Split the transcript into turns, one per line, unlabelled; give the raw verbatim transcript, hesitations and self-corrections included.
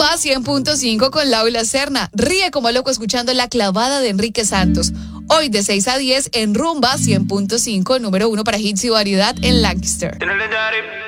Rumba cien punto cinco con Laura Serna. Ríe como loco escuchando La Clavada de Enrique Santos. Hoy de seis a diez en Rumba cien punto cinco, número uno para hits y variedad en Lancaster.